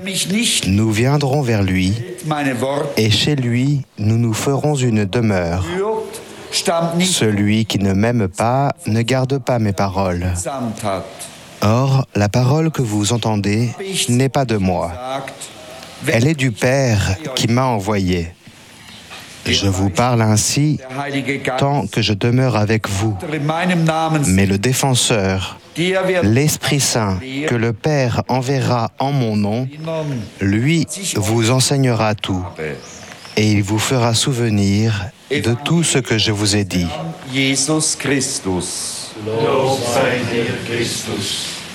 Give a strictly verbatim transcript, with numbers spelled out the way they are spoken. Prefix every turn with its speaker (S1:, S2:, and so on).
S1: Nous viendrons vers lui, et chez lui, nous nous ferons une demeure. Celui qui ne m'aime pas ne garde pas mes paroles. Or, la parole que vous entendez n'est pas de moi. Elle est du Père qui m'a envoyé. Je vous parle ainsi tant que je demeure avec vous. Mais le Défenseur, l'Esprit Saint, que le Père enverra en mon nom, lui vous enseignera tout, et il vous fera souvenir de tout ce que je vous ai dit.
S2: Jesus Christus. Lob sei dir, Christus.